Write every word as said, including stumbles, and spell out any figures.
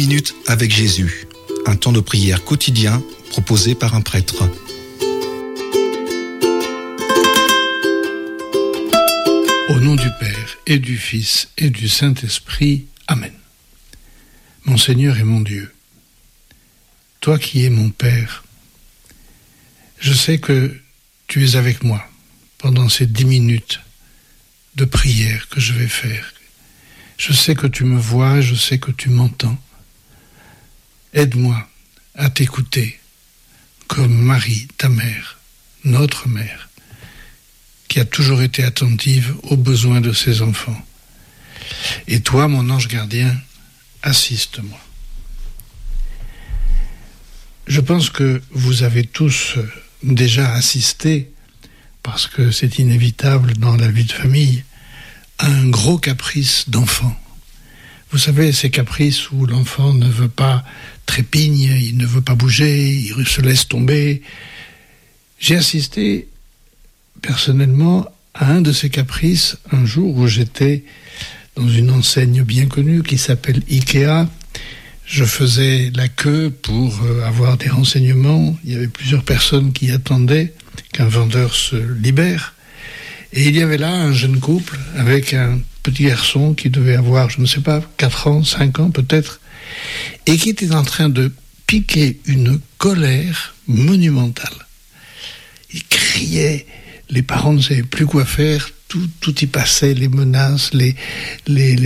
minutes avec Jésus, un temps de prière quotidien proposé par un prêtre. Au nom du Père et du Fils et du Saint-Esprit, Amen. Mon Seigneur et mon Dieu, toi qui es mon Père, je sais que tu es avec moi pendant ces dix minutes de prière que je vais faire. Je sais que tu me vois, je sais que tu m'entends. Aide-moi à t'écouter comme Marie, ta mère, notre mère, qui a toujours été attentive aux besoins de ses enfants. Et toi, mon ange gardien, assiste-moi. Je pense que vous avez tous déjà assisté, parce que c'est inévitable dans la vie de famille, à un gros caprice d'enfant. Vous savez, ces caprices où l'enfant ne veut pas trépigne, il ne veut pas bouger, il se laisse tomber. J'ai assisté personnellement à un de ces caprices un jour où j'étais dans une enseigne bien connue qui s'appelle Ikea. Je faisais la queue pour avoir des renseignements. Il y avait plusieurs personnes qui attendaient qu'un vendeur se libère. Et il y avait là un jeune couple avec un petit garçon qui devait avoir, je ne sais pas, quatre ans, cinq ans peut-être, et qui était en train de piquer une colère monumentale. Il criait, les parents ne savaient plus quoi faire, tout, tout y passait, les menaces, les... les, les